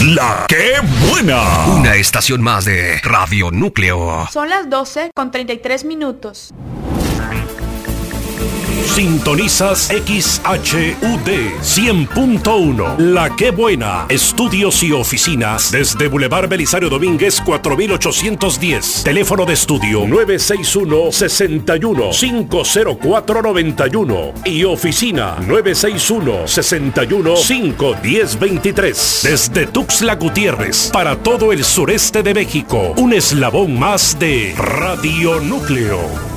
La que buena. Una estación más de Radio Núcleo. Son las 12:33. Sintonizas XHUD 100.1. La que buena. Estudios y oficinas desde Boulevard Belisario Domínguez 4810. Teléfono de estudio 961-61-50491 y oficina 961-61-51023. Desde Tuxtla Gutiérrez para todo el sureste de México. Un eslabón más de Radio Núcleo.